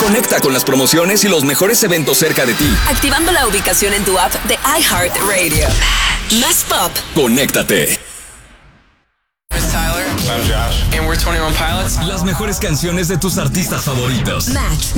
Conecta con las promociones y los mejores eventos cerca de ti. Activando la ubicación en tu app de iHeartRadio. Más pop. Conéctate. I'm Josh. And we're 21 Pilots. Las mejores canciones de tus artistas favoritos. Match